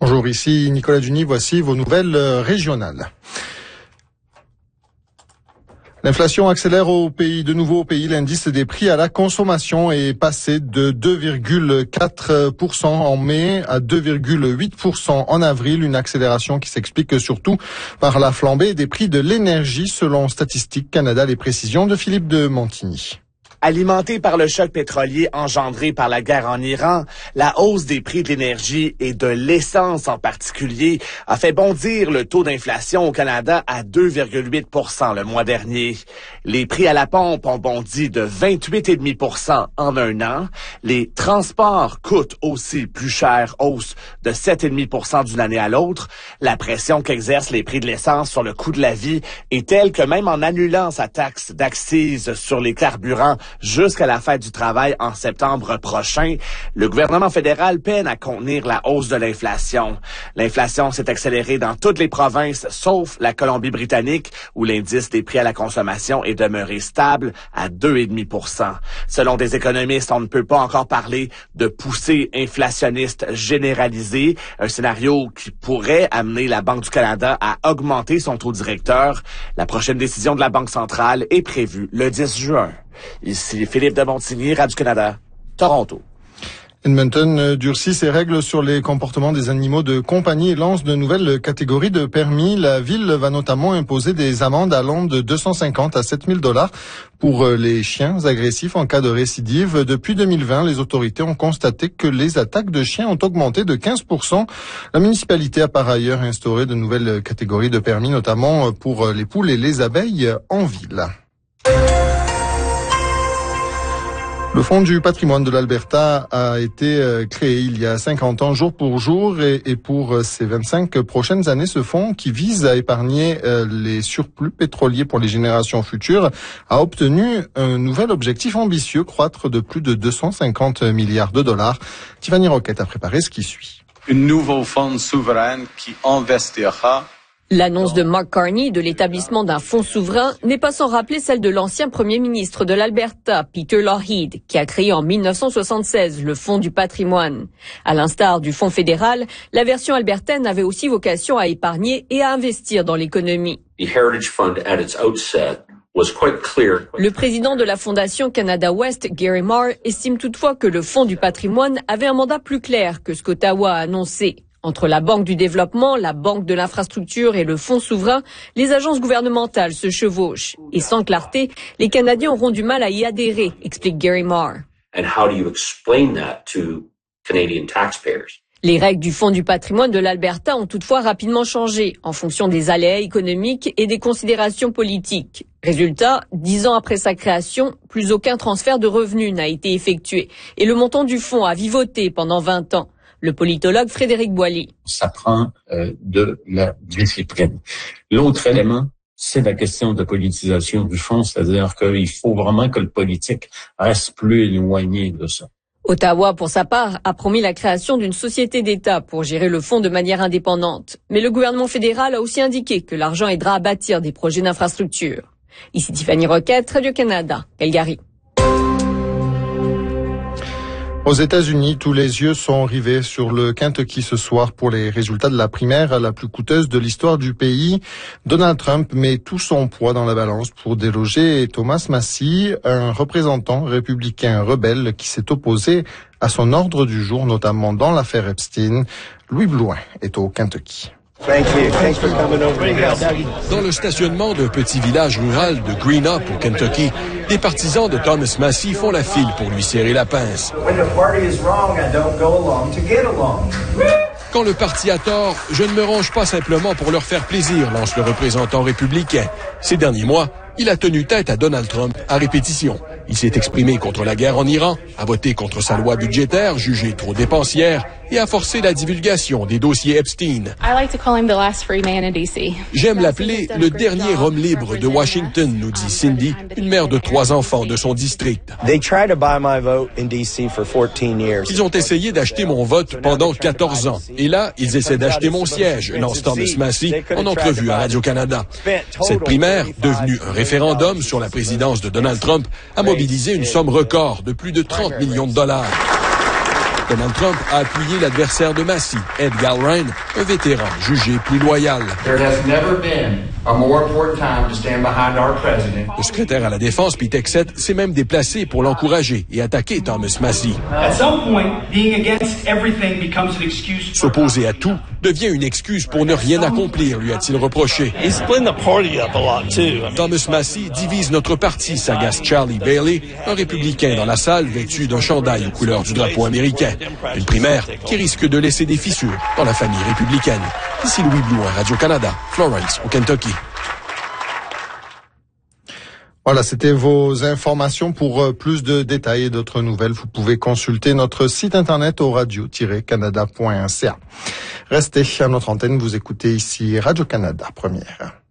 Bonjour, ici Nicolas Duny, voici vos nouvelles régionales. L'inflation accélère de nouveau au pays. L'indice des prix à la consommation est passé de 2,4% en mai à 2,8% en avril. Une accélération qui s'explique surtout par la flambée des prix de l'énergie selon Statistique Canada. Les précisions de Philippe de Montigny. Alimenté par le choc pétrolier engendré par la guerre en Iran, la hausse des prix de l'énergie et de l'essence en particulier a fait bondir le taux d'inflation au Canada à 2,8% le mois dernier. Les prix à la pompe ont bondi de 28,5% en un an. Les transports coûtent aussi plus cher, hausse de 7,5% d'une année à l'autre. La pression qu'exercent les prix de l'essence sur le coût de la vie est telle que même en annulant sa taxe d'accise sur les carburants jusqu'à la fête du travail en septembre prochain, le gouvernement fédéral peine à contenir la hausse de l'inflation. L'inflation s'est accélérée dans toutes les provinces, sauf la Colombie-Britannique, où l'indice des prix à la consommation est demeuré stable à 2,5%. Selon des économistes, on ne peut pas encore parler de poussée inflationniste généralisée, un scénario qui pourrait amener la Banque du Canada à augmenter son taux directeur. La prochaine décision de la Banque centrale est prévue le 10 juin. Ici Philippe de Montigny, Radio-Canada, Toronto. Edmonton durcit ses règles sur les comportements des animaux de compagnie et lance de nouvelles catégories de permis. La ville va notamment imposer des amendes allant de 250 à 7 000 $ pour les chiens agressifs en cas de récidive. Depuis 2020, les autorités ont constaté que les attaques de chiens ont augmenté de 15%. La municipalité a par ailleurs instauré de nouvelles catégories de permis, notamment pour les poules et les abeilles en ville. Le Fonds du patrimoine de l'Alberta a été créé il y a 50 ans, jour pour jour, et pour ces 25 prochaines années, ce fonds, qui vise à épargner les surplus pétroliers pour les générations futures, a obtenu un nouvel objectif ambitieux, croître de plus de 250 milliards de dollars. Tiffany Roquette a préparé ce qui suit. Un nouveau fonds souverain qui investira. L'annonce de Mark Carney de l'établissement d'un fonds souverain n'est pas sans rappeler celle de l'ancien premier ministre de l'Alberta, Peter Lougheed, qui a créé en 1976 le Fonds du patrimoine. À l'instar du Fonds fédéral, la version albertaine avait aussi vocation à épargner et à investir dans l'économie. Le président de la Fondation Canada West, Gary Marr, estime toutefois que le Fonds du patrimoine avait un mandat plus clair que ce qu'Ottawa a annoncé. Entre la Banque du développement, la Banque de l'infrastructure et le Fonds souverain, les agences gouvernementales se chevauchent. Et sans clarté, les Canadiens auront du mal à y adhérer, explique Gary Marr. Les règles du Fonds du patrimoine de l'Alberta ont toutefois rapidement changé en fonction des aléas économiques et des considérations politiques. Résultat, 10 ans après sa création, plus aucun transfert de revenus n'a été effectué et le montant du fonds a vivoté pendant 20 ans. Le politologue Frédéric Boilly. Ça prend de la discipline. L'autre élément, c'est la question de politisation du fonds, c'est-à-dire qu'il faut vraiment que le politique reste plus éloigné de ça. Ottawa, pour sa part, a promis la création d'une société d'État pour gérer le fonds de manière indépendante. Mais le gouvernement fédéral a aussi indiqué que l'argent aidera à bâtir des projets d'infrastructure. Ici Tiffany Roquette, Radio-Canada, Calgary. Aux États-Unis, tous les yeux sont rivés sur le Kentucky ce soir pour les résultats de la primaire la plus coûteuse de l'histoire du pays. Donald Trump met tout son poids dans la balance pour déloger Thomas Massie, un représentant républicain rebelle qui s'est opposé à son ordre du jour, notamment dans l'affaire Epstein. Louis Blouin est au Kentucky. Dans le stationnement d'un petit village rural de Green Up au Kentucky, des partisans de Thomas Massie font la file pour lui serrer la pince. Quand le parti a tort, je ne me range pas simplement pour leur faire plaisir, lance le représentant républicain. Ces derniers mois, il a tenu tête à Donald Trump à répétition. Il s'est exprimé contre la guerre en Iran, a voté contre sa loi budgétaire jugée trop dépensière et a forcé la divulgation des dossiers Epstein. J'aime l'appeler le dernier homme libre de Washington, nous dit Cindy, une mère de 3 enfants de son district. Ils ont essayé d'acheter mon vote pendant 14 ans. Et là, ils essaient d'acheter mon siège, lance Thomas Massie en entrevue à Radio-Canada. Cette primaire, devenue un référendum sur la présidence de Donald Trump, a mobilisé une somme record de plus de 30 millions de dollars. Donald Trump a appuyé l'adversaire de Massey, Ed Gallrein, un vétéran jugé plus loyal. Le secrétaire à la Défense, Pete Hegseth, s'est même déplacé pour l'encourager et attaquer Thomas Massey. S'opposer à tout devient une excuse pour ne rien accomplir, lui a-t-il reproché. Thomas Massey divise notre parti, s'agace Charlie Bailey, un républicain dans la salle vêtu d'un chandail aux couleurs du drapeau américain. Une primaire qui risque de laisser des fissures dans la famille républicaine. Ici Louis Blouin, Radio-Canada, Florence, au Kentucky. Voilà, c'était vos informations. Pour plus de détails et d'autres nouvelles, vous pouvez consulter notre site internet au radio-canada.ca. Restez à notre antenne, vous écoutez ici Radio-Canada, première.